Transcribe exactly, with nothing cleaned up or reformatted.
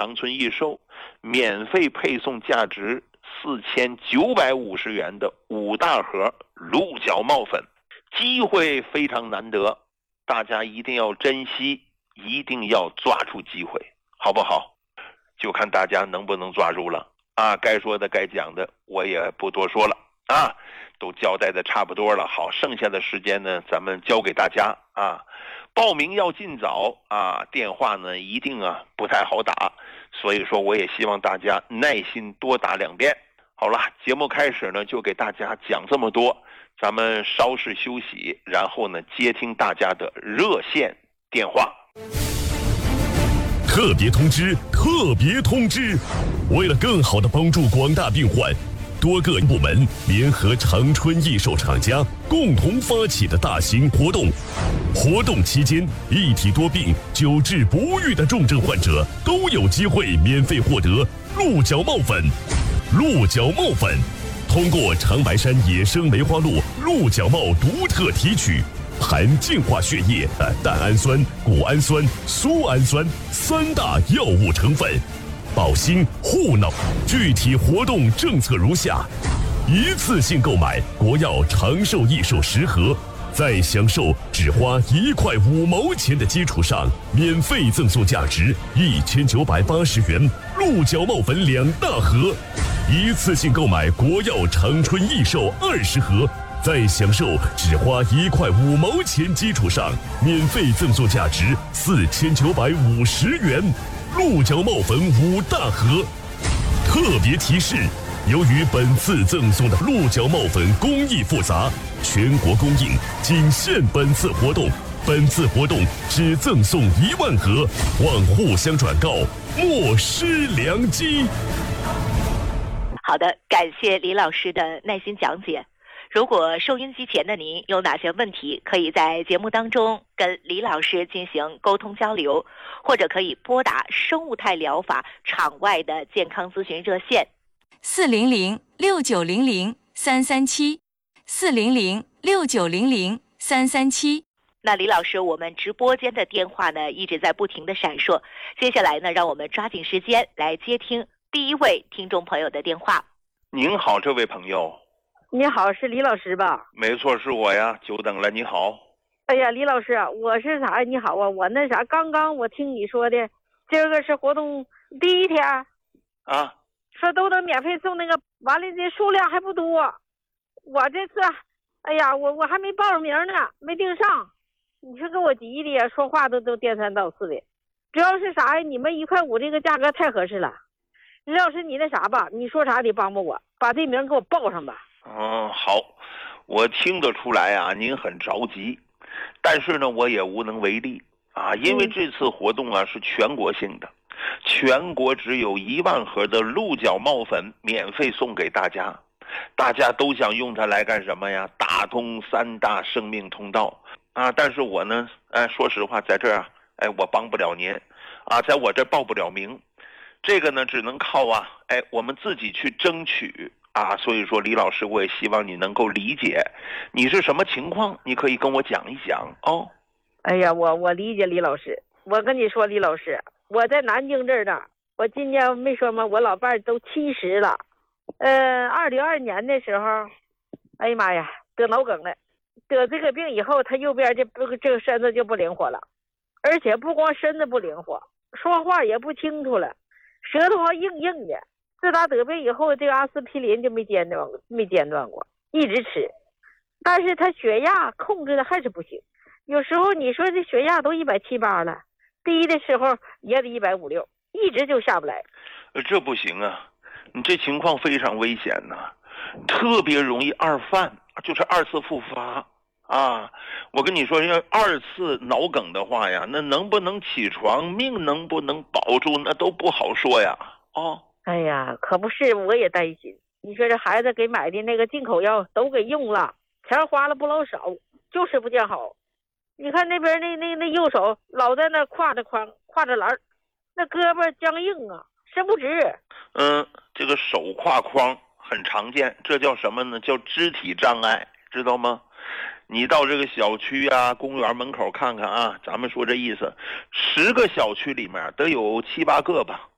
长春易售免费配送价值四千九百五十元的五大盒鹿角帽粉，机会非常难得，大家一定要珍惜，一定要抓住机会，好不好？就看大家能不能抓住了啊！该说的该讲的我也不多说了啊，都交代的差不多了。好，剩下的时间呢，咱们交给大家啊。报名要尽早啊，电话呢一定啊不太好打，所以说我也希望大家耐心多打两遍。好了，节目开始呢就给大家讲这么多，咱们稍事休息，然后呢接听大家的热线电话。 特别通知，特别通知！为了更好地帮助广大病患，多个部门联合长春易售厂家共同发起的大型活动。活动期间，一体多病、久治不愈的重症患者都有机会免费获得鹿角帽粉。鹿角帽粉通过长白山野生梅花鹿鹿角帽独特提取，含净化血液的蛋氨酸、谷氨酸、苏氨酸三大药物成分，保心护脑。具体活动政策如下：一次性购买国药长寿益寿十盒，在享受只花一块五毛钱的基础上，免费赠送价值一千九百八十元鹿角帽粉两大盒；一次性购买国药长春益寿二十盒，在享受只花一块五毛钱基础上，免费赠送价值四千九百五十元鹿角帽粉五大盒。特别提示：由于本次赠送的鹿角帽粉工艺复杂，全国供应，仅限本次活动。本次活动只赠送一万盒，望互相转告，莫失良机。 好的，感谢李老师的耐心讲解。如果收音机前的您有哪些问题，可以在节目当中跟李老师进行沟通交流，或者可以拨打生物态疗法场外的健康咨询热线四零零六九零零三三七四零零六九零零三三七。 那李老师，我们直播间的电话呢一直在不停的闪烁，接下来呢，让我们抓紧时间来接听第一位听众朋友的电话。 您好，这位朋友。 你好，是李老师吧？ 没错，是我呀，久等了。你好。 哎呀，李老师啊，我是啥？你好啊，我那啥，刚刚我听你说的，今个是活动第一天啊， 说都能免费送那个，完了这数量还不多，我这次，哎呀，我我还没报名呢，没订上，你说给我急的呀，说话都都颠三倒四的。主要是啥呀？你们一块五这个价格太合适了。李老师，你那啥吧，你说啥得帮帮我，把这名给我报上吧。 嗯，好，我听得出来啊，您很着急，但是呢，我也无能为力啊，因为这次活动啊是全国性的，全国只有一万盒的鹿角帽粉免费送给大家，大家都想用它来干什么呀？打通三大生命通道啊！但是我呢，哎，说实话，在这儿啊，哎，我帮不了您啊，在我这报不了名，这个呢，只能靠啊，哎，我们自己去争取。啊，所以说李老师，我也希望你能够理解，你是什么情况，你可以跟我讲一讲哦。 哎呀，我我理解李老师，我跟你说，李老师，我在南京这儿呢，我今年没说吗？我老伴儿都七十了，呃，二零二年的时候，哎呀妈呀，得脑梗了，得这个病以后，他右边这不这个身子就不灵活了，而且不光身子不灵活，说话也不清楚了，舌头还硬硬的。自打得病以后，这个阿司匹林就没间断过，没间断过，一直吃。但是他血压控制的还是不行，有时候你说这血压都一百七八了，低的时候也得一百五六，一直就下不来。 这不行啊，你这情况非常危险呐、啊，特别容易二犯，就是二次复发啊。我跟你说，要二次脑梗的话呀，那能不能起床，命能不能保住，那都不好说呀。哦。 哎呀，可不是，我也担心。你说这孩子给买的那个进口药都给用了，钱花了不老少，就是不见好。你看那边那那那右手老在那挎着筐挎着篮，那胳膊僵硬啊，伸不直。 嗯，这个手挎筐很常见，这叫什么呢？叫肢体障碍，知道吗？你到这个小区啊、公园门口看看啊，咱们说这意思，十个小区里面得有七八个吧。